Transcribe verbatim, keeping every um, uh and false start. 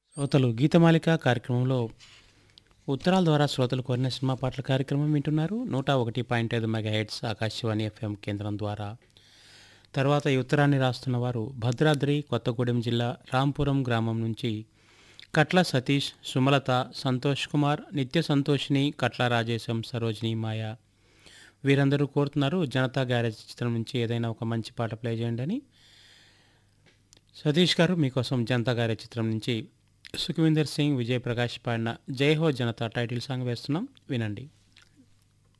శ్రోతలు గీతమాలిక కార్యక్రమంలో ఉత్తరాల ద్వారా శ్రోతలు కోరిన సినిమా పాటల కార్యక్రమం వింటున్నారు. నూట ఒకటి పాయింట్ ఐదు మెగాహెట్స్ ఆకాశవాణి ఎఫ్ఎం కేంద్రం ద్వారా. తర్వాత ఈ ఉత్తరాన్ని రాస్తున్న వారు భద్రాద్రి కొత్తగూడెం జిల్లా రాంపురం గ్రామం నుంచి కట్ల సతీష్, సుమలత, సంతోష్ కుమార్, నిత్య సంతోషిని, కట్ల రాజేశం, సరోజిని, మాయ వీరందరూ కోరుతున్నారు జనతా గ్యారేజ్ చిత్రం నుంచి ఏదైనా ఒక మంచి పాట ప్లే చేయండి అని. సతీష్ గారు మీకోసం జనతా గ్యారేజ్ చిత్రం నుంచి సుఖ్వీందర్ సింగ్, విజయ్ ప్రకాష్ పాడిన జై హో జనతా టైటిల్ సాంగ్ వేస్తున్నాం, వినండి.